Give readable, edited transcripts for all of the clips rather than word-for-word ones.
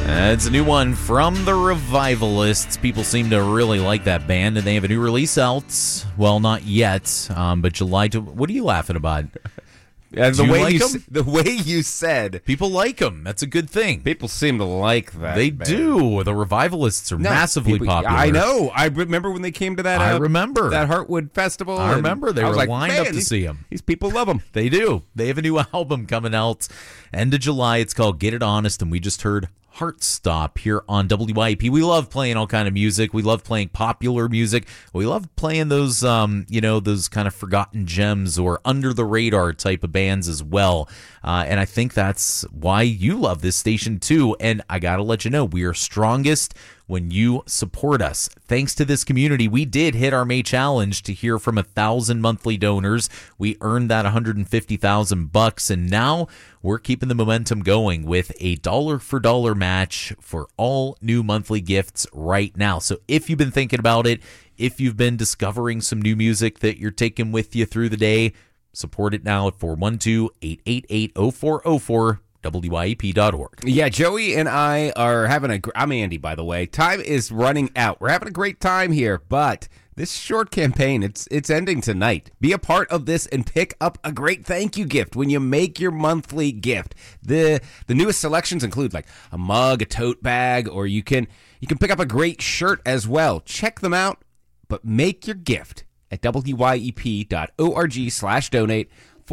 It's a new one from the Revivalists. People seem to really like that band, and they have a new release out. Well, not yet, but July. What are you laughing about? The way you said, people like them. That's a good thing. People seem to like that. They band. do. The Revivalists are massively popular. I know. I remember when they came to that. I remember that Heartwood Festival. I remember they were lined up to see them. These people love them. They do. They have a new album coming out end of July. It's called Get It Honest, and we just heard Heartstop here on WYEP. We love playing all kind of music. We love playing popular music. We love playing those, those kind of forgotten gems or under the radar type of bands as well. And I think that's why you love this station too. And I got to let you know, we are strongest when you support us. Thanks to this community, we did hit our May challenge to hear from 1,000 monthly donors. We earned that $150,000, and now we're keeping the momentum going with a dollar for dollar match for all new monthly gifts right now. So if you've been thinking about it, if you've been discovering some new music that you're taking with you through the day, support it now at 412-888-0404. WYEP.org. Yeah, Joey and I are having I'm Andy, by the way. Time is running out. We're having a great time here, but this short campaign, it's ending tonight. Be a part of this and pick up a great thank you gift when you make your monthly gift. The newest selections include like a mug, a tote bag, or you can pick up a great shirt as well. Check them out, but make your gift at WYEP.org/donate.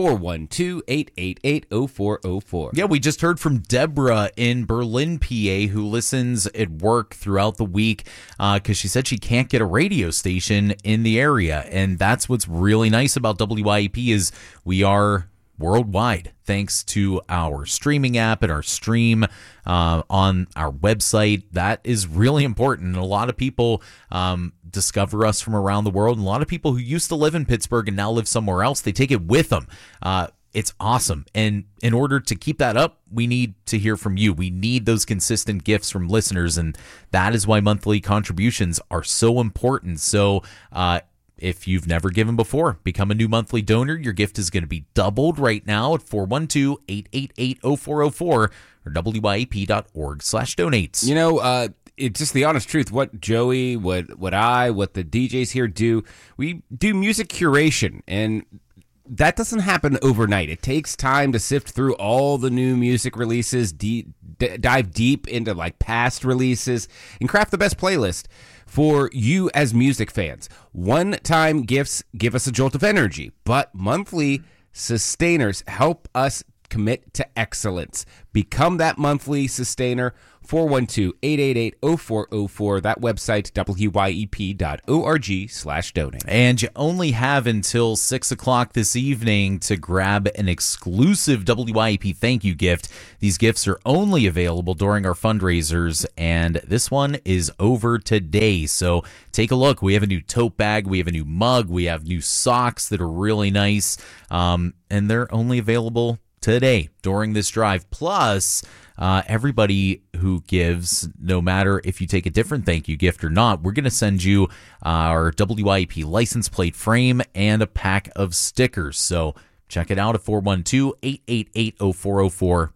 412-888-0404. Yeah, we just heard from Deborah in Berlin, PA, who listens at work throughout the week because she said she can't get a radio station in the area. And that's what's really nice about WYEP is we are worldwide thanks to our streaming app and our stream on our website. That is really important. And a lot of people discover us from around the world. And a lot of people who used to live in Pittsburgh and now live somewhere else, they take it with them. It's awesome. And in order to keep that up, we need to hear from you. We need those consistent gifts from listeners. And that is why monthly contributions are so important. So, if you've never given before, become a new monthly donor. Your gift is going to be doubled right now at 412-888-0404 or WYEP.org/donates. You know, it's just the honest truth. What Joey, what the DJs here do, we do music curation, and that doesn't happen overnight. It takes time to sift through all the new music releases, dive deep into like past releases, and craft the best playlist for you as music fans. One-time gifts give us a jolt of energy, but monthly sustainers help us commit to excellence. Become that monthly sustainer. 412-888-0404. That website, WYEP.org/donate. And you only have until 6 o'clock this evening to grab an exclusive WYEP thank you gift. These gifts are only available during our fundraisers, and this one is over today. So take a look. We have a new tote bag. We have a new mug. We have new socks that are really nice, and they're only available today during this drive. Plus, everybody who gives, no matter if you take a different thank you gift or not, we're going to send you our WYEP license plate frame and a pack of stickers. So check it out at 412-888-0404,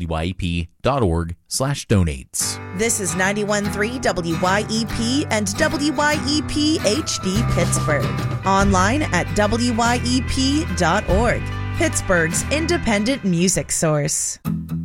WYEP.org/donates. This is 91.3 WYEP and WYEP HD Pittsburgh. Online at WYEP.org. Pittsburgh's independent music source.